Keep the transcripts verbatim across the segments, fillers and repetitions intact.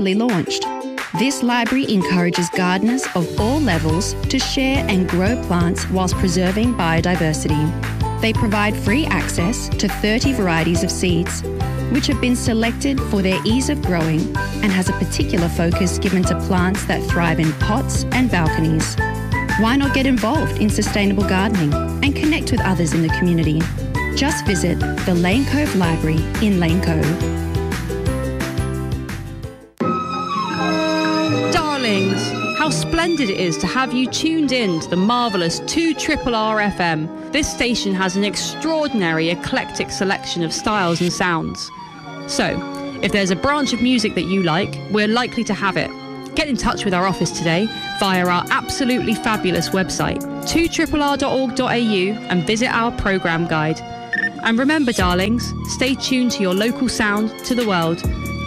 launched. This library encourages gardeners of all levels to share and grow plants whilst preserving biodiversity. They provide free access to thirty varieties of seeds, which have been selected for their ease of growing and has a particular focus given to plants that thrive in pots and balconies. Why not get involved in sustainable gardening and connect with others in the community? Just visit the Lane Cove Library in Lane Cove. Darlings, how splendid it is to have you tuned in to the marvellous two R R R F M. This station has an extraordinary eclectic selection of styles and sounds. So, if there's a branch of music that you like, we're likely to have it. Get in touch with our office today via our absolutely fabulous website, two R R R dot org dot A U, and visit our programme guide. And remember, darlings, stay tuned to your local sound to the world.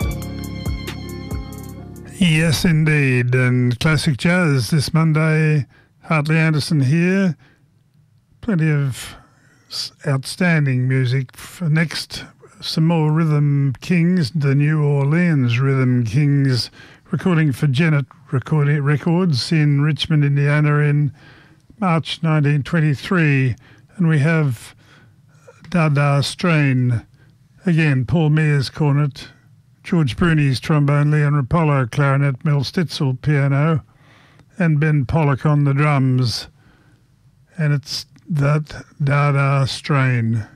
Yes, indeed. And classic jazz this Monday. Hartley Anderson here. Plenty of outstanding music. For next, some more Rhythm Kings, the New Orleans Rhythm Kings, recording for Janet Recording Records in Richmond, Indiana in March nineteen twenty-three. And we have Dada Strain. Again, Paul Mears cornet, George Bruni's trombone, Leon Rapallo clarinet, Mel Stitzel piano, and Ben Pollock on the drums. And it's that Dada Strain.